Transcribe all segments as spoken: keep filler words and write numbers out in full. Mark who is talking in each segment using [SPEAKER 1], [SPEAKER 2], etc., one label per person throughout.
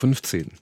[SPEAKER 1] fünfzehn.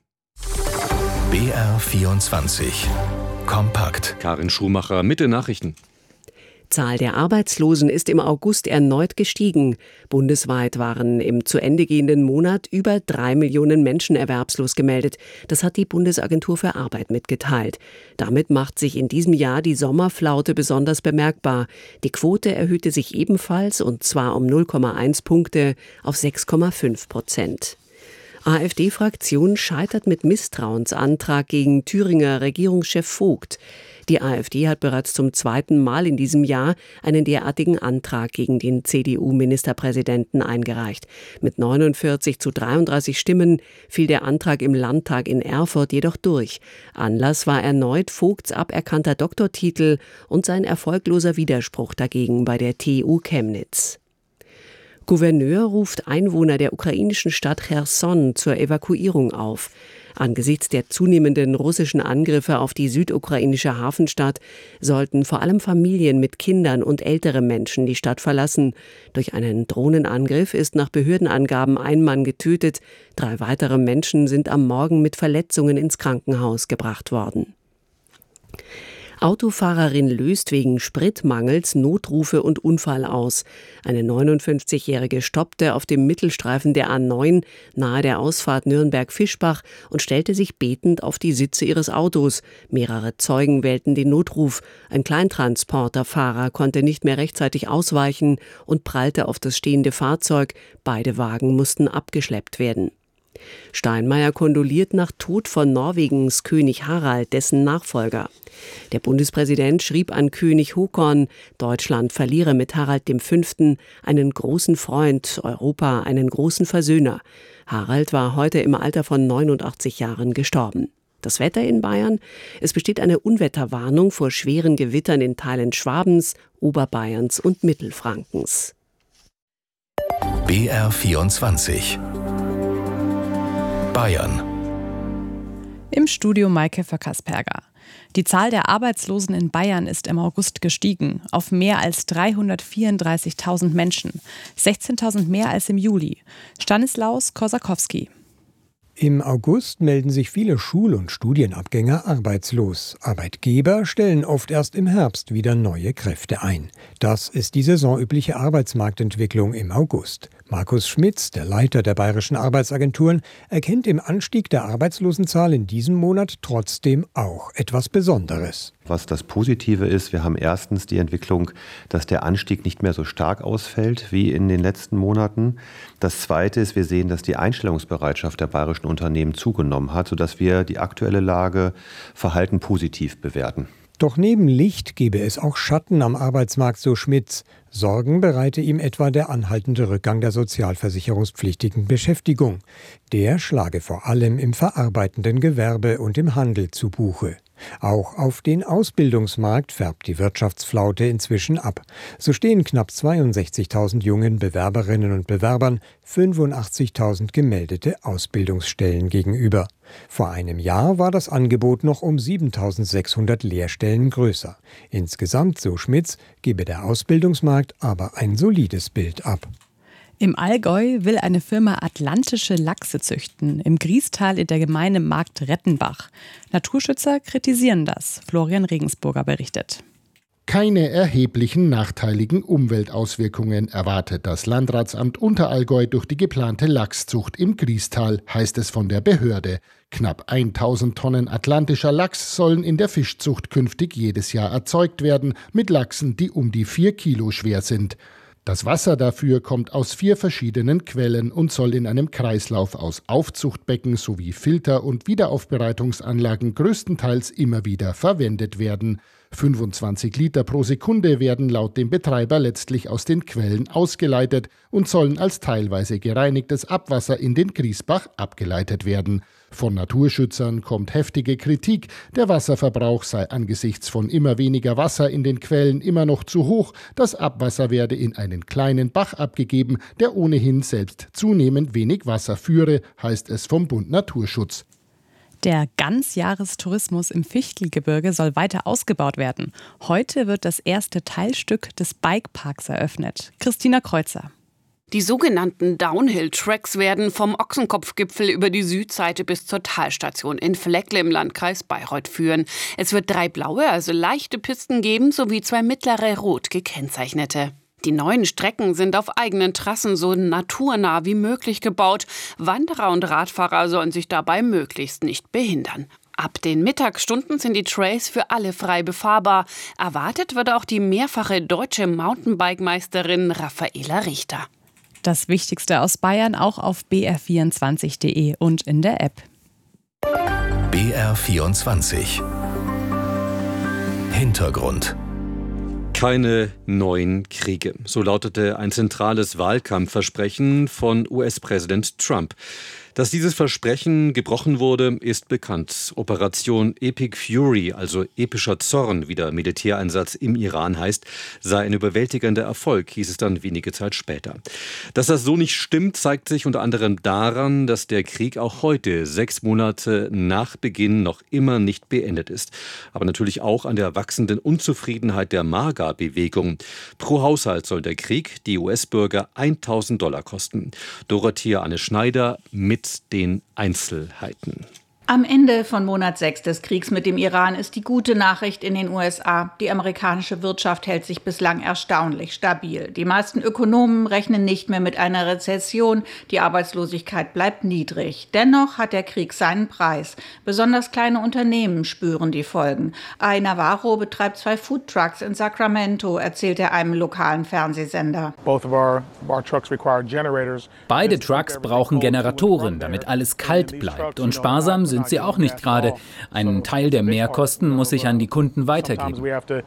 [SPEAKER 2] B R vierundzwanzig. Kompakt.
[SPEAKER 1] Karin Schumacher mit den Nachrichten.
[SPEAKER 3] Zahl der Arbeitslosen ist im August erneut gestiegen. Bundesweit waren im zu Ende gehenden Monat über drei Millionen Menschen erwerbslos gemeldet. Das hat die Bundesagentur für Arbeit mitgeteilt. Damit macht sich in diesem Jahr die Sommerflaute besonders bemerkbar. Die Quote erhöhte sich ebenfalls, und zwar um null Komma eins Punkte auf sechs Komma fünf Prozent. AfD-Fraktion scheitert mit Misstrauensantrag gegen Thüringer Regierungschef Vogt. Die AfD hat bereits zum zweiten Mal in diesem Jahr einen derartigen Antrag gegen den C D U-Ministerpräsidenten eingereicht. Mit neunundvierzig zu dreiunddreißig Stimmen fiel der Antrag im Landtag in Erfurt jedoch durch. Anlass war erneut Vogts aberkannter Doktortitel und sein erfolgloser Widerspruch dagegen bei der T U Chemnitz. Gouverneur ruft Einwohner der ukrainischen Stadt Cherson zur Evakuierung auf. Angesichts der zunehmenden russischen Angriffe auf die südukrainische Hafenstadt sollten vor allem Familien mit Kindern und ältere Menschen die Stadt verlassen. Durch einen Drohnenangriff ist nach Behördenangaben ein Mann getötet. Drei weitere Menschen sind am Morgen mit Verletzungen ins Krankenhaus gebracht worden. Autofahrerin löst wegen Spritmangels Notrufe und Unfall aus. Eine neunundfünfzigjährige stoppte auf dem Mittelstreifen der A neun nahe der Ausfahrt Nürnberg-Fischbach und stellte sich betend auf die Sitze ihres Autos. Mehrere Zeugen wählten den Notruf. Ein Kleintransporterfahrer konnte nicht mehr rechtzeitig ausweichen und prallte auf das stehende Fahrzeug. Beide Wagen mussten abgeschleppt werden. Steinmeier kondoliert nach Tod von Norwegens König Harald, dessen Nachfolger. Der Bundespräsident schrieb an König Håkon, Deutschland verliere mit Harald der Fünfte einen großen Freund, Europa einen großen Versöhner. Harald war heute im Alter von neunundachtzig Jahren gestorben. Das Wetter in Bayern: Es besteht eine Unwetterwarnung vor schweren Gewittern in Teilen Schwabens, Oberbayerns und Mittelfrankens.
[SPEAKER 2] B R vierundzwanzig. Bayern.
[SPEAKER 4] Im Studio Maike Föckers-Perger. Die Zahl der Arbeitslosen in Bayern ist im August gestiegen auf mehr als dreihundertvierunddreißigtausend Menschen, sechzehntausend mehr als im Juli. Stanislaus Korsakowski.
[SPEAKER 5] Im August melden sich viele Schul- und Studienabgänger arbeitslos. Arbeitgeber stellen oft erst im Herbst wieder neue Kräfte ein. Das ist die saisonübliche Arbeitsmarktentwicklung im August. Markus Schmitz, der Leiter der Bayerischen Arbeitsagenturen, erkennt im Anstieg der Arbeitslosenzahl in diesem Monat trotzdem auch etwas Besonderes.
[SPEAKER 6] Was das Positive ist, wir haben erstens die Entwicklung, dass der Anstieg nicht mehr so stark ausfällt wie in den letzten Monaten. Das Zweite ist, wir sehen, dass die Einstellungsbereitschaft der bayerischen Unternehmen zugenommen hat, sodass wir die aktuelle Lage verhalten positiv bewerten.
[SPEAKER 5] Doch neben Licht gebe es auch Schatten am Arbeitsmarkt, so Schmitz. Sorgen bereite ihm etwa der anhaltende Rückgang der sozialversicherungspflichtigen Beschäftigung. Der schlage vor allem im verarbeitenden Gewerbe und im Handel zu Buche. Auch auf den Ausbildungsmarkt färbt die Wirtschaftsflaute inzwischen ab. So stehen knapp zweiundsechzigtausend jungen Bewerberinnen und Bewerbern fünfundachtzigtausend gemeldete Ausbildungsstellen gegenüber. Vor einem Jahr war das Angebot noch um siebentausendsechshundert Lehrstellen größer. Insgesamt, so Schmitz, gebe der Ausbildungsmarkt aber ein solides Bild ab.
[SPEAKER 4] Im Allgäu will eine Firma atlantische Lachse züchten, im Griestal in der Gemeinde Marktrettenbach. Naturschützer kritisieren das. Florian Regensburger berichtet.
[SPEAKER 7] Keine erheblichen nachteiligen Umweltauswirkungen erwartet das Landratsamt Unterallgäu durch die geplante Lachszucht im Griestal, heißt es von der Behörde. Knapp tausend Tonnen atlantischer Lachs sollen in der Fischzucht künftig jedes Jahr erzeugt werden, mit Lachsen, die um die vier Kilo schwer sind. Das Wasser dafür kommt aus vier verschiedenen Quellen und soll in einem Kreislauf aus Aufzuchtbecken sowie Filter- und Wiederaufbereitungsanlagen größtenteils immer wieder verwendet werden. fünfundzwanzig Liter pro Sekunde werden laut dem Betreiber letztlich aus den Quellen ausgeleitet und sollen als teilweise gereinigtes Abwasser in den Griesbach abgeleitet werden. Von Naturschützern kommt heftige Kritik, der Wasserverbrauch sei angesichts von immer weniger Wasser in den Quellen immer noch zu hoch, das Abwasser werde in einen kleinen Bach abgegeben, der ohnehin selbst zunehmend wenig Wasser führe, heißt es vom Bund Naturschutz.
[SPEAKER 4] Der Ganzjahrestourismus im Fichtelgebirge soll weiter ausgebaut werden. Heute wird das erste Teilstück des Bikeparks eröffnet. Christina Kreuzer.
[SPEAKER 8] Die sogenannten Downhill-Tracks werden vom Ochsenkopfgipfel über die Südseite bis zur Talstation in Fleckle im Landkreis Bayreuth führen. Es wird drei blaue, also leichte Pisten geben, sowie zwei mittlere rot gekennzeichnete. Die neuen Strecken sind auf eigenen Trassen so naturnah wie möglich gebaut. Wanderer und Radfahrer sollen sich dabei möglichst nicht behindern. Ab den Mittagsstunden sind die Trails für alle frei befahrbar. Erwartet wird auch die mehrfache deutsche Mountainbike-Meisterin Raffaela Richter.
[SPEAKER 4] Das Wichtigste aus Bayern auch auf b r vierundzwanzig punkt d e und in der App.
[SPEAKER 2] B R vierundzwanzig. Hintergrund.
[SPEAKER 1] Keine neuen Kriege. So lautete ein zentrales Wahlkampfversprechen von U S-Präsident Trump. Dass dieses Versprechen gebrochen wurde, ist bekannt. Operation Epic Fury, also epischer Zorn, wie der Militäreinsatz im Iran heißt, sei ein überwältigender Erfolg, hieß es dann wenige Zeit später. Dass das so nicht stimmt, zeigt sich unter anderem daran, dass der Krieg auch heute, sechs Monate nach Beginn, noch immer nicht beendet ist. Aber natürlich auch an der wachsenden Unzufriedenheit der MAGA-Bewegung. Pro Haushalt soll der Krieg die U S-Bürger tausend Dollar kosten. Dorothea Anne Schneider mit den Einzelheiten.
[SPEAKER 9] Am Ende von Monat sechs des Kriegs mit dem Iran ist die gute Nachricht in den U S A. Die amerikanische Wirtschaft hält sich bislang erstaunlich stabil. Die meisten Ökonomen rechnen nicht mehr mit einer Rezession. Die Arbeitslosigkeit bleibt niedrig. Dennoch hat der Krieg seinen Preis. Besonders kleine Unternehmen spüren die Folgen. Ai Navarro betreibt zwei Foodtrucks in Sacramento, erzählt er einem lokalen Fernsehsender.
[SPEAKER 10] Beide Trucks brauchen Generatoren, damit alles kalt bleibt. Und sparsam sind sie auch nicht gerade. Einen Teil der Mehrkosten muss ich an die Kunden weitergeben.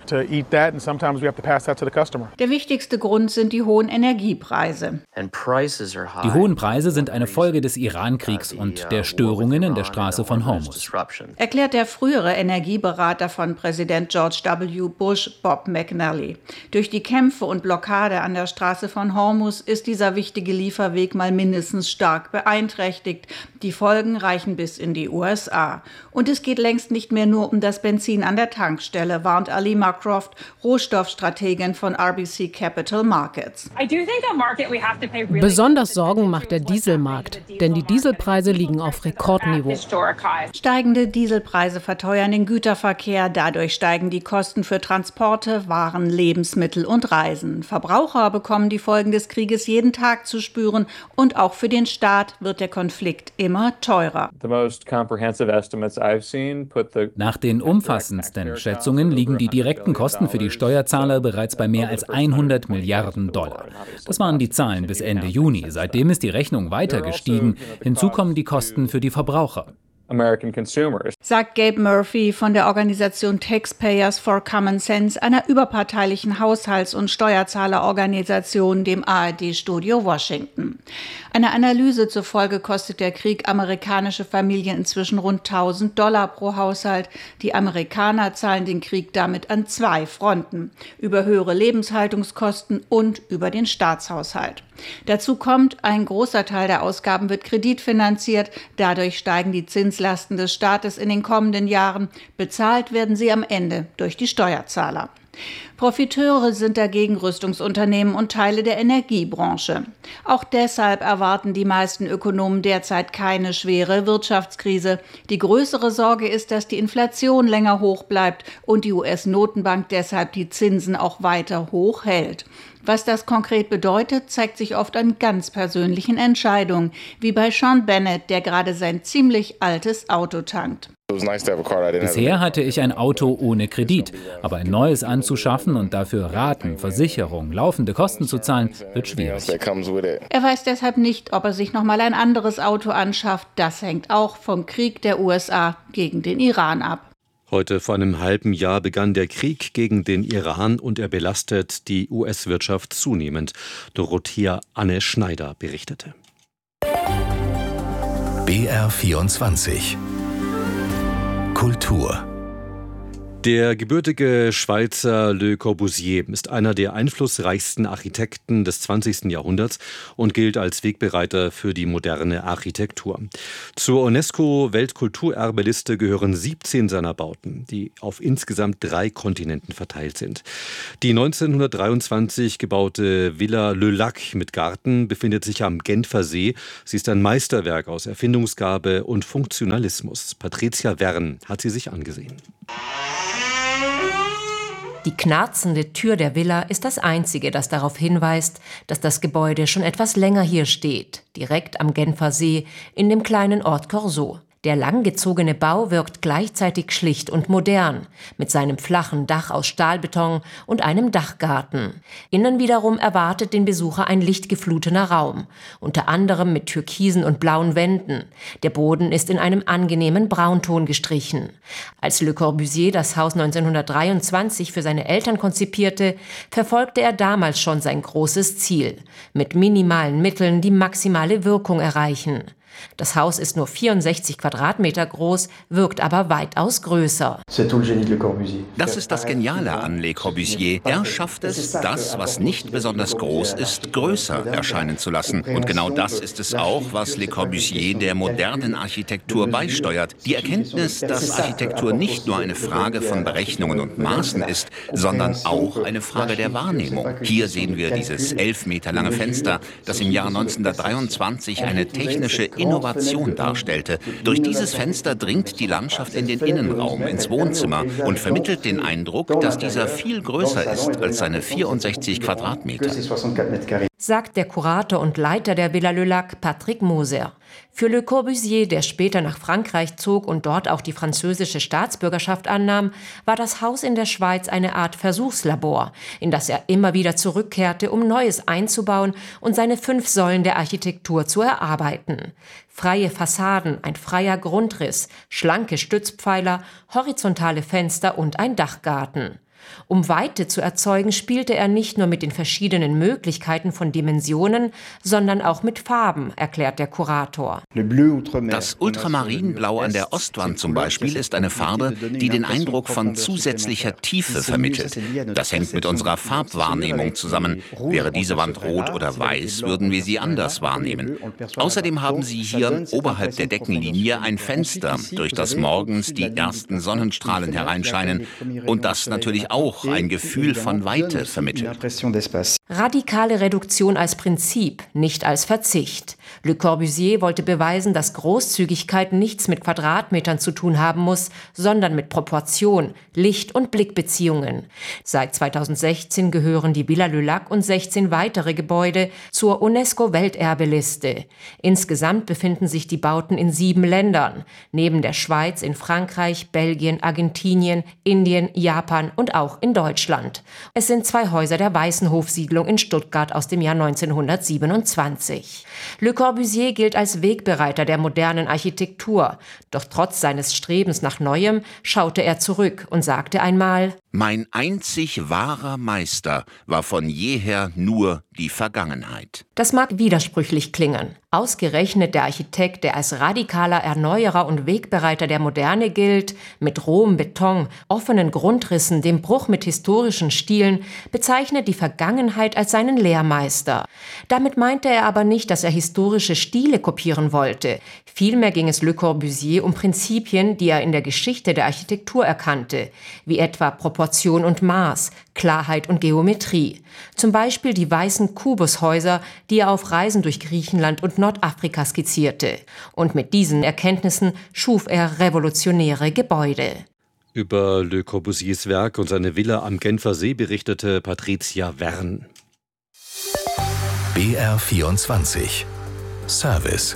[SPEAKER 9] Der wichtigste Grund sind die hohen Energiepreise.
[SPEAKER 10] Die hohen Preise sind eine Folge des Iran-Kriegs und der Störungen in der Straße von Hormuz.
[SPEAKER 9] Erklärt der frühere Energieberater von Präsident George W. Bush, Bob McNally. Durch die Kämpfe und Blockade an der Straße von Hormuz ist dieser wichtige Lieferweg mal mindestens stark beeinträchtigt. Die Folgen reichen bis in die U S A. Und es geht längst nicht mehr nur um das Benzin an der Tankstelle, warnt Alima Croft, Rohstoffstrategin von R B C Capital Markets.
[SPEAKER 11] Besonders Sorgen macht der Dieselmarkt, denn die Dieselpreise liegen auf Rekordniveau.
[SPEAKER 9] Steigende Dieselpreise verteuern den Güterverkehr, dadurch steigen die Kosten für Transporte, Waren, Lebensmittel und Reisen. Verbraucher bekommen die Folgen des Krieges jeden Tag zu spüren und auch für den Staat wird der Konflikt immer teurer.
[SPEAKER 10] Nach den umfassendsten Schätzungen liegen die direkten Kosten für die Steuerzahler bereits bei mehr als hundert Milliarden Dollar. Das waren die Zahlen bis Ende Juni. Seitdem ist die Rechnung weiter gestiegen. Hinzu kommen die Kosten für die Verbraucher.
[SPEAKER 9] Sagt Gabe Murphy von der Organisation Taxpayers for Common Sense, einer überparteilichen Haushalts- und Steuerzahlerorganisation, dem A R D-Studio Washington. Eine Analyse zufolge kostet der Krieg amerikanische Familien inzwischen rund tausend Dollar pro Haushalt. Die Amerikaner zahlen den Krieg damit an zwei Fronten: über höhere Lebenshaltungskosten und über den Staatshaushalt. Dazu kommt, ein großer Teil der Ausgaben wird kreditfinanziert. Dadurch steigen die Zinslasten des Staates in den kommenden Jahren. Bezahlt werden sie am Ende durch die Steuerzahler. Profiteure sind dagegen Rüstungsunternehmen und Teile der Energiebranche. Auch deshalb erwarten die meisten Ökonomen derzeit keine schwere Wirtschaftskrise. Die größere Sorge ist, dass die Inflation länger hoch bleibt und die U S-Notenbank deshalb die Zinsen auch weiter hoch hält. Was das konkret bedeutet, zeigt sich oft an ganz persönlichen Entscheidungen, wie bei Sean Bennett, der gerade sein ziemlich altes Auto tankt.
[SPEAKER 10] Bisher hatte ich ein Auto ohne Kredit, aber ein neues anzuschaffen und dafür Raten, Versicherung, laufende Kosten zu zahlen, wird schwierig.
[SPEAKER 9] Er weiß deshalb nicht, ob er sich noch mal ein anderes Auto anschafft. Das hängt auch vom Krieg der U S A gegen den Iran ab.
[SPEAKER 1] Heute vor einem halben Jahr begann der Krieg gegen den Iran und er belastet die U S-Wirtschaft zunehmend. Dorothea Anne Schneider berichtete.
[SPEAKER 2] B R vierundzwanzig. Kultur.
[SPEAKER 1] Der gebürtige Schweizer Le Corbusier ist einer der einflussreichsten Architekten des zwanzigsten Jahrhunderts und gilt als Wegbereiter für die moderne Architektur. Zur UNESCO-Weltkulturerbeliste gehören siebzehn seiner Bauten, die auf insgesamt drei Kontinenten verteilt sind. Die neunzehnhundertdreiundzwanzig gebaute Villa Le Lac mit Garten befindet sich am Genfer See. Sie ist ein Meisterwerk aus Erfindungsgabe und Funktionalismus. Patricia Wern hat sie sich angesehen.
[SPEAKER 12] Die knarzende Tür der Villa ist das einzige, das darauf hinweist, dass das Gebäude schon etwas länger hier steht, direkt am Genfer See, in dem kleinen Ort Corso. Der langgezogene Bau wirkt gleichzeitig schlicht und modern, mit seinem flachen Dach aus Stahlbeton und einem Dachgarten. Innen wiederum erwartet den Besucher ein lichtgeflutener Raum, unter anderem mit türkisen und blauen Wänden. Der Boden ist in einem angenehmen Braunton gestrichen. Als Le Corbusier das Haus neunzehnhundertdreiundzwanzig für seine Eltern konzipierte, verfolgte er damals schon sein großes Ziel: mit minimalen Mitteln die maximale Wirkung erreichen. Das Haus ist nur vierundsechzig Quadratmeter groß, wirkt aber weitaus größer.
[SPEAKER 13] Das ist das Geniale an Le Corbusier. Er schafft es, das, was nicht besonders groß ist, größer erscheinen zu lassen. Und genau das ist es auch, was Le Corbusier der modernen Architektur beisteuert. Die Erkenntnis, dass Architektur nicht nur eine Frage von Berechnungen und Maßen ist, sondern auch eine Frage der Wahrnehmung. Hier sehen wir dieses elf Meter lange Fenster, das im Jahr neunzehnhundertdreiundzwanzig eine technische Innovation darstellte. Durch dieses Fenster dringt die Landschaft in den Innenraum, ins Wohnzimmer und vermittelt den Eindruck, dass dieser viel größer ist als seine vierundsechzig Quadratmeter.
[SPEAKER 12] Sagt der Kurator und Leiter der Villa Le Lac, Patrick Moser. Für Le Corbusier, der später nach Frankreich zog und dort auch die französische Staatsbürgerschaft annahm, war das Haus in der Schweiz eine Art Versuchslabor, in das er immer wieder zurückkehrte, um Neues einzubauen und seine fünf Säulen der Architektur zu erarbeiten. Freie Fassaden, ein freier Grundriss, schlanke Stützpfeiler, horizontale Fenster und ein Dachgarten. Um Weite zu erzeugen, spielte er nicht nur mit den verschiedenen Möglichkeiten von Dimensionen, sondern auch mit Farben, erklärt der Kurator.
[SPEAKER 13] Das Ultramarinblau an der Ostwand zum Beispiel ist eine Farbe, die den Eindruck von zusätzlicher Tiefe vermittelt. Das hängt mit unserer Farbwahrnehmung zusammen. Wäre diese Wand rot oder weiß, würden wir sie anders wahrnehmen. Außerdem haben Sie hier oberhalb der Deckenlinie ein Fenster, durch das morgens die ersten Sonnenstrahlen hereinscheinen und das natürlich auch ein Gefühl von Weite vermittelt.
[SPEAKER 12] Radikale Reduktion als Prinzip, nicht als Verzicht. Le Corbusier wollte beweisen, dass Großzügigkeit nichts mit Quadratmetern zu tun haben muss, sondern mit Proportion, Licht- und Blickbeziehungen. Seit zweitausendsechzehn gehören die Villa Le Lac und sechzehn weitere Gebäude zur UNESCO-Welterbeliste. Insgesamt befinden sich die Bauten in sieben Ländern, neben der Schweiz in Frankreich, Belgien, Argentinien, Indien, Japan und auch in Deutschland. Es sind zwei Häuser der Weißenhofsiedlung in Stuttgart aus dem Jahr neunzehnhundertsiebenundzwanzig. Le Corbusier gilt als Wegbereiter der modernen Architektur. Doch trotz seines Strebens nach Neuem schaute er zurück und sagte einmal:
[SPEAKER 13] Mein einzig wahrer Meister war von jeher nur die Vergangenheit.
[SPEAKER 12] Das mag widersprüchlich klingen. Ausgerechnet der Architekt, der als radikaler Erneuerer und Wegbereiter der Moderne gilt, mit rohem Beton, offenen Grundrissen, dem Bruch mit historischen Stilen, bezeichnet die Vergangenheit als seinen Lehrmeister. Damit meinte er aber nicht, dass er historische Stile kopieren wollte. Vielmehr ging es Le Corbusier um Prinzipien, die er in der Geschichte der Architektur erkannte, wie etwa Proportion und Maß, Klarheit und Geometrie. Zum Beispiel die weißen Kubushäuser, die er auf Reisen durch Griechenland und Nordafrika skizzierte. Und mit diesen Erkenntnissen schuf er revolutionäre Gebäude.
[SPEAKER 1] Über Le Corbusiers Werk und seine Villa am Genfer See berichtete Patricia Wern.
[SPEAKER 2] B R vierundzwanzig Service.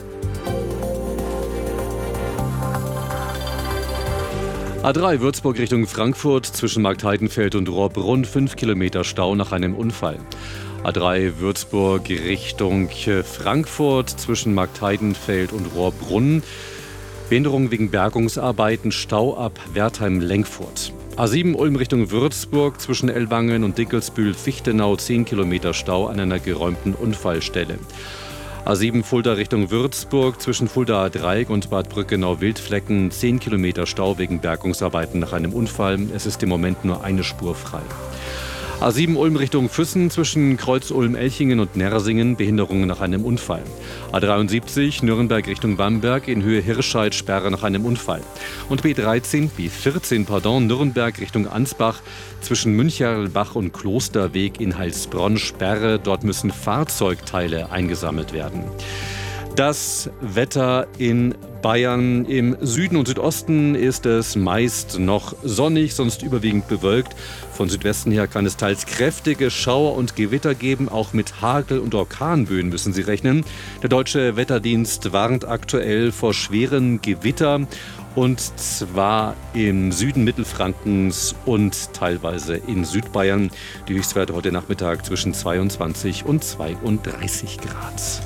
[SPEAKER 1] A drei Würzburg Richtung Frankfurt zwischen Marktheidenfeld und Rohrbrunn, fünf Kilometer Stau nach einem Unfall. A drei Würzburg Richtung Frankfurt zwischen Marktheidenfeld und Rohrbrunn. Behinderung wegen Bergungsarbeiten, Stau ab Wertheim-Lenkfurt. A sieben Ulm Richtung Würzburg zwischen Ellwangen und Dinkelsbühl-Fichtenau, zehn Kilometer Stau an einer geräumten Unfallstelle. A sieben Fulda Richtung Würzburg, zwischen Fuldaer Dreieck und Bad Brückenau-Wildflecken, zehn Kilometer Stau wegen Bergungsarbeiten nach einem Unfall. Es ist im Moment nur eine Spur frei. A sieben Ulm Richtung Füssen, zwischen Kreuz Ulm-Elchingen und Nersingen, Behinderungen nach einem Unfall. A dreiundsiebzig Nürnberg Richtung Bamberg, in Höhe Hirscheid, Sperre nach einem Unfall. Und B dreizehn, B vierzehn, pardon, Nürnberg Richtung Ansbach, zwischen Müncherlbach und Klosterweg in Heilsbronn, Sperre. Dort müssen Fahrzeugteile eingesammelt werden. Das Wetter in Bayern. Im Süden und Südosten ist es meist noch sonnig, sonst überwiegend bewölkt. Von Südwesten her kann es teils kräftige Schauer und Gewitter geben. Auch mit Hagel- und Orkanböen müssen Sie rechnen. Der Deutsche Wetterdienst warnt aktuell vor schweren Gewitter. Und zwar im Süden Mittelfrankens und teilweise in Südbayern. Die Höchstwerte heute Nachmittag zwischen zweiundzwanzig und zweiunddreißig Grad.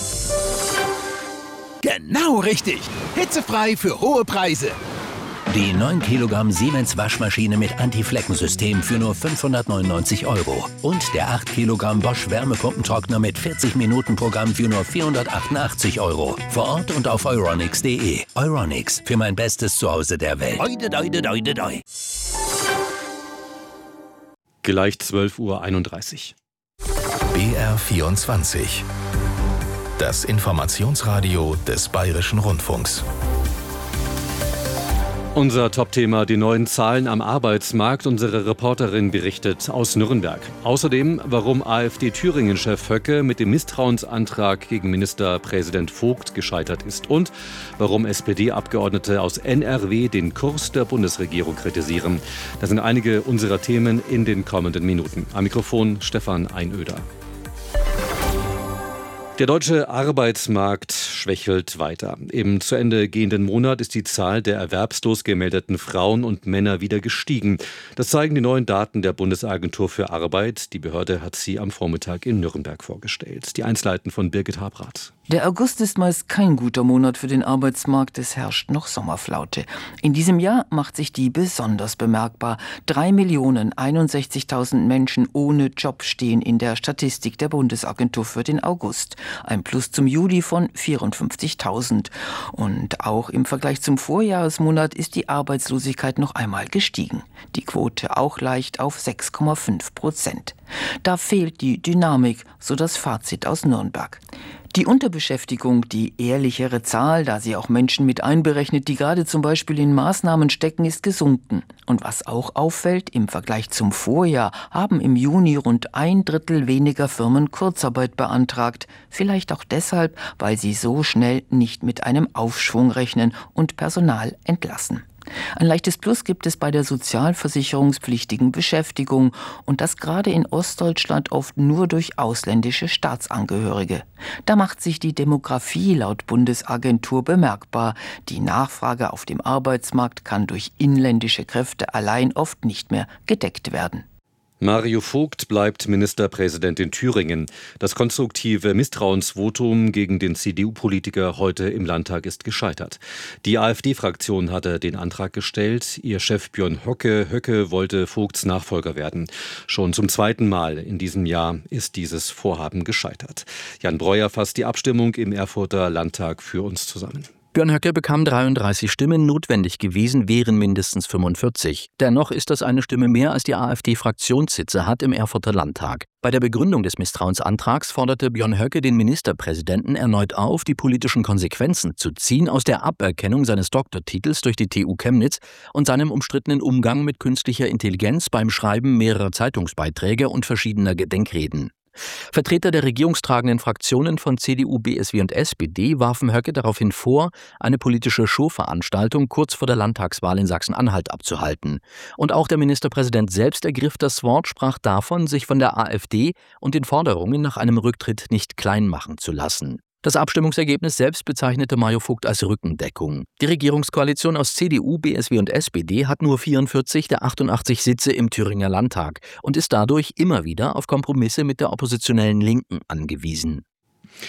[SPEAKER 14] Genau richtig. Hitzefrei für hohe Preise.
[SPEAKER 2] Die neun Kilogramm Siemens Waschmaschine mit Anti-Flecken-System für nur fünfhundertneunundneunzig Euro. Und der acht Kilogramm Bosch Wärmepumpentrockner mit vierzig Minuten Programm für nur vierhundertachtundachtzig Euro. Vor Ort und auf euronics punkt de. Euronics, für mein bestes Zuhause der Welt. Oide, oide, oide, oide.
[SPEAKER 1] Gleich zwölf Uhr einunddreißig.
[SPEAKER 2] B R vierundzwanzig. Das Informationsradio des Bayerischen Rundfunks.
[SPEAKER 1] Unser Topthema, die neuen Zahlen am Arbeitsmarkt. Unsere Reporterin berichtet aus Nürnberg. Außerdem, warum AfD-Thüringen-Chef Höcke mit dem Misstrauensantrag gegen Ministerpräsident Vogt gescheitert ist und warum S P D-Abgeordnete aus N R W den Kurs der Bundesregierung kritisieren. Das sind einige unserer Themen in den kommenden Minuten. Am Mikrofon Stefan Einöder. Der deutsche Arbeitsmarkt schwächelt weiter. Im zu Ende gehenden Monat ist die Zahl der erwerbslos gemeldeten Frauen und Männer wieder gestiegen. Das zeigen die neuen Daten der Bundesagentur für Arbeit. Die Behörde hat sie am Vormittag in Nürnberg vorgestellt. Die Einzelheiten von Birgit Habrath.
[SPEAKER 15] Der August ist meist kein guter Monat für den Arbeitsmarkt. Es herrscht noch Sommerflaute. In diesem Jahr macht sich die besonders bemerkbar. Drei Millionen einundsechzigtausend Menschen ohne Job stehen in der Statistik der Bundesagentur für den August. Ein Plus zum Juli von vierundfünfzigtausend. Und auch im Vergleich zum Vorjahresmonat ist die Arbeitslosigkeit noch einmal gestiegen. Die Quote auch leicht auf sechs Komma fünf Prozent. Da fehlt die Dynamik, so das Fazit aus Nürnberg. Die Unterbeschäftigung, die ehrlichere Zahl, da sie auch Menschen mit einberechnet, die gerade zum Beispiel in Maßnahmen stecken, ist gesunken. Und was auch auffällt, im Vergleich zum Vorjahr haben im Juni rund ein Drittel weniger Firmen Kurzarbeit beantragt. Vielleicht auch deshalb, weil sie so schnell nicht mit einem Aufschwung rechnen und Personal entlassen. Ein leichtes Plus gibt es bei der sozialversicherungspflichtigen Beschäftigung und das gerade in Ostdeutschland oft nur durch ausländische Staatsangehörige. Da macht sich die Demografie laut Bundesagentur bemerkbar. Die Nachfrage auf dem Arbeitsmarkt kann durch inländische Kräfte allein oft nicht mehr gedeckt werden.
[SPEAKER 1] Mario Vogt bleibt Ministerpräsident in Thüringen. Das konstruktive Misstrauensvotum gegen den C D U-Politiker heute im Landtag ist gescheitert. Die AfD-Fraktion hatte den Antrag gestellt. Ihr Chef Björn Höcke, Höcke wollte Vogts Nachfolger werden. Schon zum zweiten Mal in diesem Jahr ist dieses Vorhaben gescheitert. Jan Breuer fasst die Abstimmung im Erfurter Landtag für uns zusammen.
[SPEAKER 16] Björn Höcke bekam dreiunddreißig Stimmen, notwendig gewesen wären mindestens fünfundvierzig. Dennoch ist das eine Stimme mehr, als die AfD-Fraktionssitze hat im Erfurter Landtag. Bei der Begründung des Misstrauensantrags forderte Björn Höcke den Ministerpräsidenten erneut auf, die politischen Konsequenzen zu ziehen aus der Aberkennung seines Doktortitels durch die T U Chemnitz und seinem umstrittenen Umgang mit künstlicher Intelligenz beim Schreiben mehrerer Zeitungsbeiträge und verschiedener Gedenkreden. Vertreter der regierungstragenden Fraktionen von C D U, B S W und S P D warfen Höcke daraufhin vor, eine politische Showveranstaltung kurz vor der Landtagswahl in Sachsen-Anhalt abzuhalten. Und auch der Ministerpräsident selbst ergriff das Wort, sprach davon, sich von der AfD und den Forderungen nach einem Rücktritt nicht klein machen zu lassen. Das Abstimmungsergebnis selbst bezeichnete Mario Vogt als Rückendeckung. Die Regierungskoalition aus C D U, B S W und S P D hat nur vierundvierzig der achtundachtzig Sitze im Thüringer Landtag und ist dadurch immer wieder auf Kompromisse mit der oppositionellen Linken angewiesen.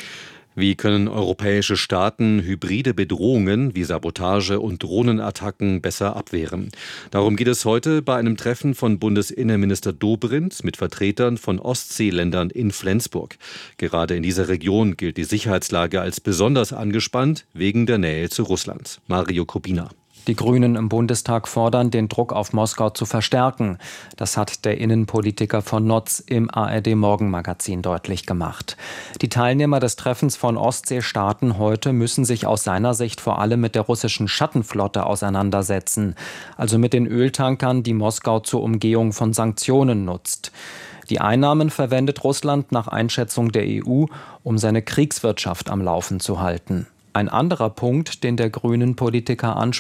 [SPEAKER 1] Wie können europäische Staaten hybride Bedrohungen wie Sabotage und Drohnenattacken besser abwehren? Darum geht es heute bei einem Treffen von Bundesinnenminister Dobrindt mit Vertretern von Ostseeländern in Flensburg. Gerade in dieser Region gilt die Sicherheitslage als besonders angespannt wegen der Nähe zu Russland. Mario Kubina.
[SPEAKER 17] Die Grünen im Bundestag fordern, den Druck auf Moskau zu verstärken. Das hat der Innenpolitiker von Notz im A R D-Morgenmagazin deutlich gemacht. Die Teilnehmer des Treffens von Ostseestaaten heute müssen sich aus seiner Sicht vor allem mit der russischen Schattenflotte auseinandersetzen, also mit den Öltankern, die Moskau zur Umgehung von Sanktionen nutzt. Die Einnahmen verwendet Russland nach Einschätzung der E U, um seine Kriegswirtschaft am Laufen zu halten. Ein anderer Punkt, den der Grünen-Politiker anspricht,